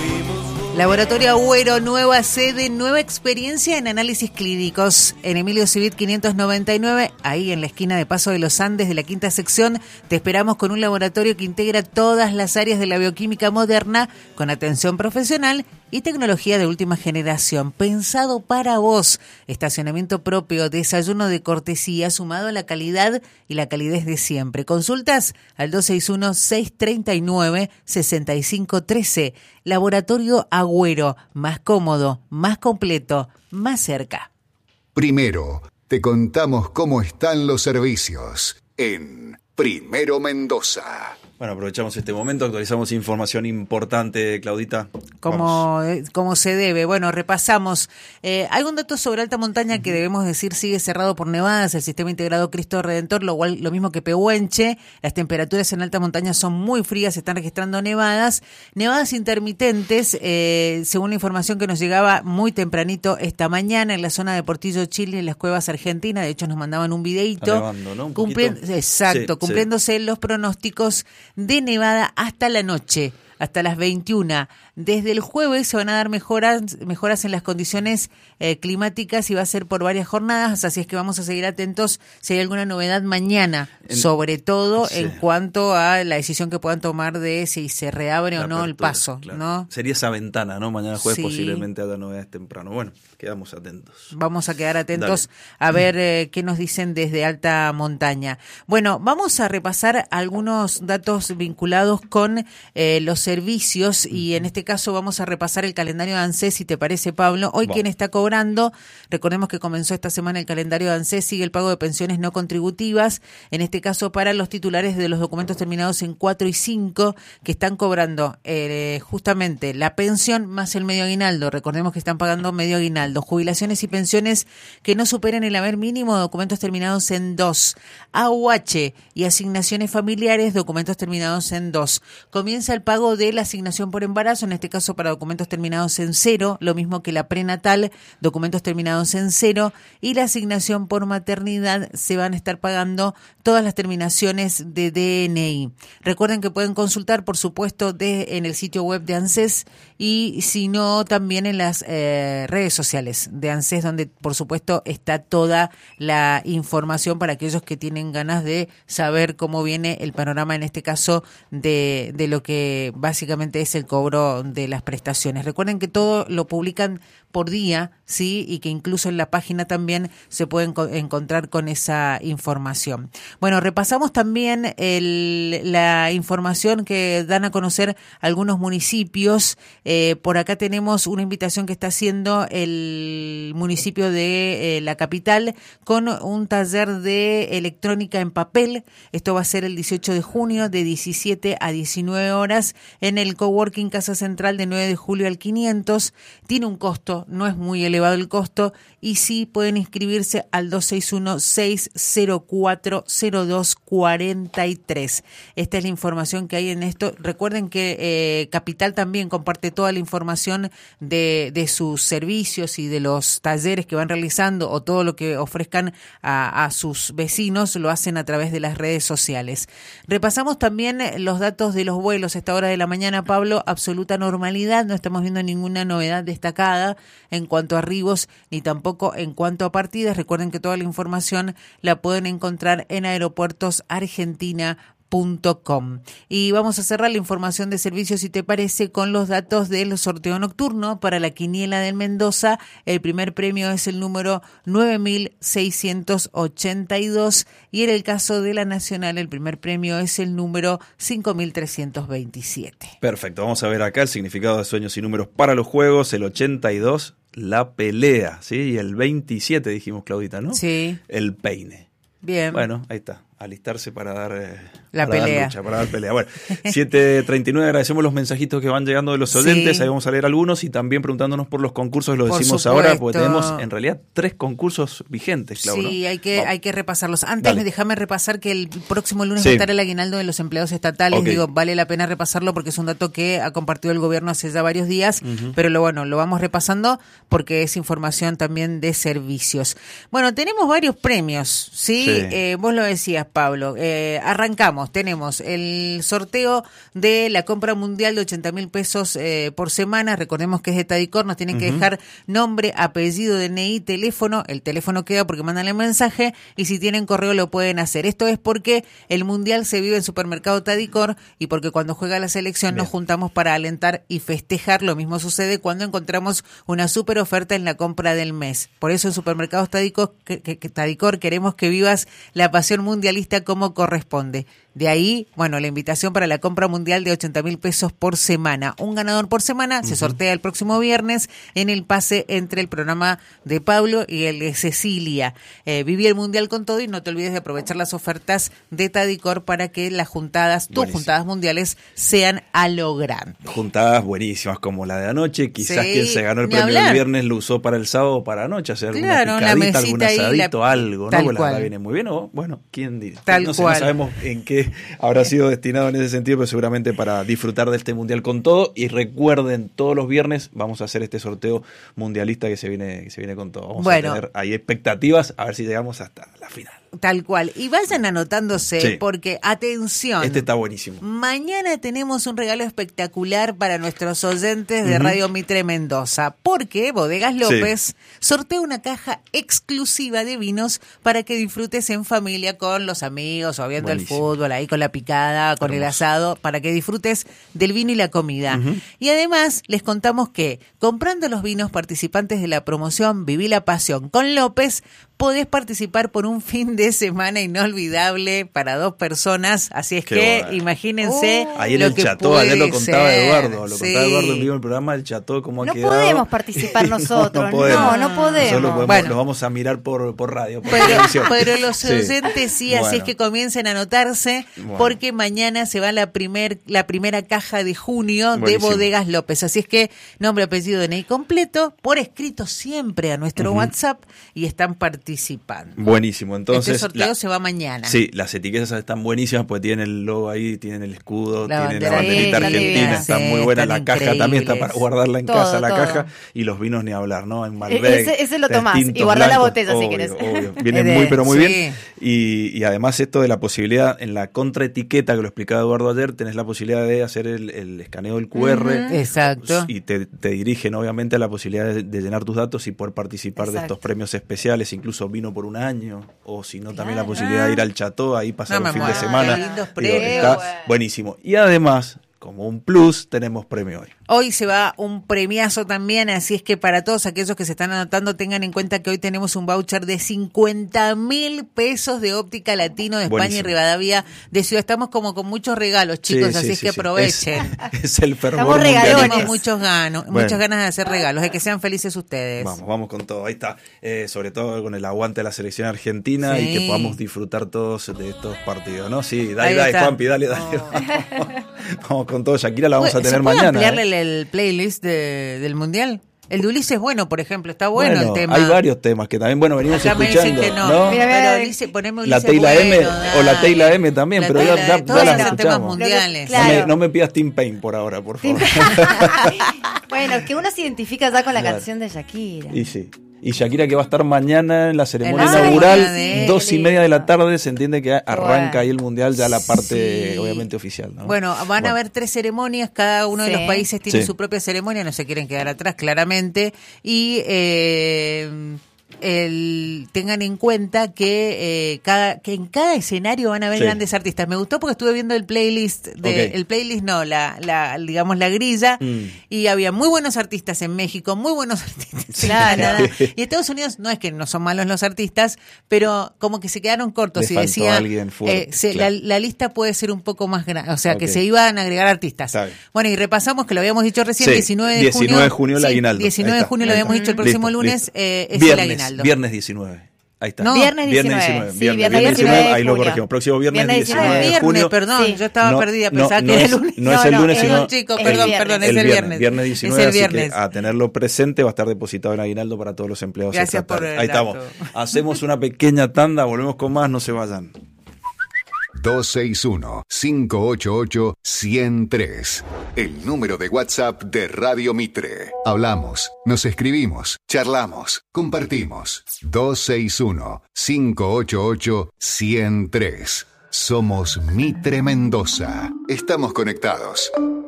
Laboratorio Agüero, nueva sede, nueva experiencia en análisis clínicos. En Emilio Civit 599, ahí en la esquina de Paso de los Andes de la quinta sección, te esperamos con un laboratorio que integra todas las áreas de la bioquímica moderna con atención profesional y tecnología de última generación, pensado para vos. Estacionamiento propio, desayuno de cortesía, sumado a la calidad y la calidez de siempre. Consultas al 261-639-6513. Laboratorio Agüero, más cómodo, más completo, más cerca. Primero, te contamos cómo están los servicios en Primero Mendoza. Bueno, aprovechamos este momento, actualizamos información importante, Claudita. Como se debe. Bueno, repasamos. ¿Algún dato sobre alta montaña que debemos decir sigue cerrado por nevadas? El sistema integrado Cristo Redentor, lo mismo que Pehuenche. Las temperaturas en alta montaña son muy frías, se están registrando nevadas. Nevadas intermitentes, según la información que nos llegaba muy tempranito esta mañana en la zona de Portillo, Chile, en las cuevas argentinas. De hecho, nos mandaban un videíto. Nevando, ¿no? Cumpliéndose los pronósticos de nevada hasta la noche, hasta las 21. Desde el jueves se van a dar mejoras en las condiciones climáticas y va a ser por varias jornadas, así es que vamos a seguir atentos si hay alguna novedad mañana, sobre todo en cuanto a la decisión que puedan tomar de si se reabre o no el paso, claro. ¿no? Sería esa ventana, ¿no? Mañana jueves posiblemente haya novedades temprano. Bueno, quedamos atentos. Vamos a quedar atentos a ver qué nos dicen desde alta montaña. Bueno, vamos a repasar algunos datos vinculados con los servicios y en este caso vamos a repasar el calendario de ANSES, si te parece, Pablo. Hoy quien está cobrando, recordemos que comenzó esta semana el calendario de ANSES, sigue el pago de pensiones no contributivas, en este caso para los titulares de los documentos terminados en 4 y 5, que están cobrando justamente la pensión más el medio aguinaldo. Recordemos que están pagando medio aguinaldo. Jubilaciones y pensiones que no superen el haber mínimo, documentos terminados en 2. AUH y asignaciones familiares, documentos terminados en 2. Comienza el pago de la asignación por embarazo, en este caso para documentos terminados en 0, lo mismo que la prenatal, documentos terminados en 0, y la asignación por maternidad se van a estar pagando todas las terminaciones de DNI. Recuerden que pueden consultar, por supuesto, en el sitio web de ANSES y si no, también en las redes sociales de ANSES, donde por supuesto está toda la información para aquellos que tienen ganas de saber cómo viene el panorama, en este caso, de lo que básicamente es el cobro de las prestaciones. Recuerden que todo lo publican por día, ¿sí? Y que incluso en la página también se pueden encontrar con esa información. Bueno, repasamos también la información que dan a conocer algunos municipios. Por acá tenemos una invitación que está haciendo el municipio de la capital con un taller de electrónica en papel. Esto va a ser el 18 de junio de 17 a 19 horas en el Coworking Casa Central de 9 de julio al 500. Tiene un costo, no es muy elevado el costo, y sí pueden inscribirse al 261-604-0243. Esta es la información que hay en esto. Recuerden que Capital también comparte toda la información de sus servicios y de los talleres que van realizando o todo lo que ofrezcan a sus vecinos, lo hacen a través de las redes sociales. Repasamos también los datos de los vuelos a esta hora de la mañana, Pablo. Absoluta normalidad, no estamos viendo ninguna novedad destacada en cuanto a arribos ni tampoco en cuanto a partidas. Recuerden que toda la información la pueden encontrar en aeropuertosargentina.com. Y vamos a cerrar la información de servicios, si te parece, con los datos del sorteo nocturno para la quiniela del Mendoza. El primer premio es el número 9682 y en el caso de la Nacional el primer premio es el número 5327. Perfecto, vamos a ver acá el significado de sueños y números para los juegos. El 82, la pelea, ¿sí? Y el 27 dijimos, Claudita, ¿no? Sí. El peine. Bien. Bueno, ahí está. Alistarse para dar la para pelea. Dar lucha, para dar pelea. Bueno, 7:39, agradecemos los mensajitos que van llegando de los oyentes, ahí vamos a leer algunos y también preguntándonos por los concursos, lo decimos supuesto. Ahora, porque tenemos en realidad 3 concursos vigentes, Clau, Sí, ¿no? hay que repasarlos. Antes, déjame repasar que el próximo lunes Sí. va a estar el aguinaldo de los empleados estatales. Okay. Digo, vale la pena repasarlo porque es un dato que ha compartido el gobierno hace ya varios días, pero lo vamos repasando porque es información también de servicios. Bueno, tenemos varios premios, ¿sí? Vos lo decías, gracias, Pablo. Arrancamos, tenemos el sorteo de la compra mundial de 80.000 pesos por semana. Recordemos que es de Tadicor, nos tienen que dejar nombre, apellido, DNI, teléfono. El teléfono queda porque mandan el mensaje y si tienen correo lo pueden hacer. Esto es porque el mundial se vive en Supermercado Tadicor y porque cuando juega la selección nos juntamos para alentar y festejar. Lo mismo sucede cuando encontramos una super oferta en la compra del mes. Por eso en Supermercados Tadicor, Tadicor queremos que vivas la pasión mundialista como corresponde. De ahí, bueno, la invitación para la compra mundial de 80.000 pesos por semana. Un ganador por semana se sortea el próximo viernes en el pase entre el programa de Pablo y el de Cecilia. Viví el mundial con todo y no te olvides de aprovechar las ofertas de Tadicor para que las juntadas, tus juntadas mundiales, sean a lo grande. Juntadas buenísimas como la de anoche. Quizás quien se ganó el premio el viernes lo usó para el sábado o para anoche. Hacer alguna picadita, algún asadito, algo, ¿no? Tal Porque cual. la viene muy bien. O, bueno, ¿quién dice? Tal no sé, cual. no sabemos en qué habrá sido destinado en ese sentido, pero seguramente para disfrutar de este mundial con todo. Y recuerden, todos los viernes vamos a hacer este sorteo mundialista que se viene con todo. Vamos a tener ahí expectativas a ver si llegamos hasta la final. Tal cual. Y vayan anotándose porque, atención. Este está buenísimo. Mañana tenemos un regalo espectacular para nuestros oyentes de Radio Mitre Mendoza. Porque Bodegas López sortea una caja exclusiva de vinos para que disfrutes en familia con los amigos o viendo el fútbol, ahí con la picada, con el asado, para que disfrutes del vino y la comida. Y además les contamos que comprando los vinos participantes de la promoción Viví la Pasión con López, podés participar por un fin de semana inolvidable para 2 personas, así es que imagínense ahí en lo el que Cható, puede ayer lo contaba ser. Eduardo, contaba Eduardo en vivo en el programa, el Cható, cómo ha quedado. No podemos participar nosotros, no podemos. Solo Bueno. lo vamos a mirar por radio, por pero los oyentes sí, así es que comiencen a anotarse, porque mañana se va la primera caja de junio de Bodegas López, así es que nombre, apellido, DNI completo, por escrito siempre a nuestro WhatsApp y están participando. Buenísimo, entonces este sorteo se va mañana. Sí, las etiquetas están buenísimas, pues tienen el logo ahí, tienen el escudo, tienen la bandera banderita argentina, está muy buena, la caja también está para guardarla en casa, la caja, y los vinos ni hablar, ¿no? En Malbec, ese lo tomás y guardás la botella si querés. Obvio. Viene pero muy bien. Y además esto de la posibilidad, en la contraetiqueta que lo explicaba Eduardo ayer, tenés la posibilidad de hacer el escaneo del QR. Exacto. Y te dirigen obviamente a la posibilidad de llenar tus datos y poder participar de estos premios especiales, incluso vino por un año, o si no también la posibilidad de ir al Cható, ahí pasar un fin de semana. Qué lindos Digo, premios. está buenísimo. Y además, como un plus, tenemos premio hoy. Hoy se va un premiazo también, así es que para todos aquellos que se están anotando, tengan en cuenta que hoy tenemos un voucher de 50.000 pesos de Óptica Latino de España y Rivadavia de Ciudad. Estamos como con muchos regalos, chicos, así es que aprovechen. Es el fervor Estamos regalones. Tenemos muchas ganas de hacer regalos, de que sean felices ustedes. Vamos con todo, ahí está. Sobre todo con el aguante de la selección argentina y que podamos disfrutar todos de estos partidos, ¿no? Sí, dale, Juanpi, dale. Vamos con todo. Shakira la vamos a tener mañana. Ampliarle el playlist del Mundial. El de Ulises Bueno, por ejemplo, está bueno el tema. Hay varios temas que también, venimos acá escuchando. Me dicen que no. Mira, pero Ulises, poneme Ulises la Teila Bueno, M o la Teila M también, pero ya las temas escuchamos. mundiales. Claro. No me pidas Tim Payne por ahora, por favor. Bueno, que uno se identifica ya con la canción de Shakira. Y sí. Y Shakira que va a estar mañana en la ceremonia En la inaugural, ceremonia 2:30 de la tarde, se entiende que arranca ahí el Mundial, ya la parte obviamente oficial, ¿no? Bueno, van a haber 3 ceremonias, cada uno de los países tiene Sí. su propia ceremonia, no se quieren quedar atrás claramente, y tengan en cuenta que en cada escenario van a haber grandes artistas. Me gustó porque estuve viendo el playlist, digamos la grilla, y había muy buenos artistas en México, muy buenos artistas en Canadá. Y Estados Unidos no es que no son malos los artistas, pero como que se quedaron cortos y decía la lista puede ser un poco más grande, o sea que se iban a agregar artistas. Bueno, y repasamos que lo habíamos dicho recién, 19 de junio el aguinaldo. 19 de junio lo habíamos dicho, el próximo lunes es el aguinaldo. Viernes 19. Ahí está. No, viernes 19. Sí, viernes 19, ahí lo corregimos. Próximo viernes 19 de junio. Perdón, yo estaba perdida, pensaba que era el lunes. No es el lunes, sino chicos, perdón, es el viernes. Viernes 19, es el viernes. así que a tenerlo presente va a estar depositado en aguinaldo para todos los empleados. Gracias por el Ahí estamos. Hacemos una pequeña tanda, volvemos con más, no se vayan. 261-588-1003. El número de WhatsApp de Radio Mitre. Hablamos, nos escribimos, charlamos, compartimos. 261-588-1003. Somos Mitre Mendoza. Estamos conectados.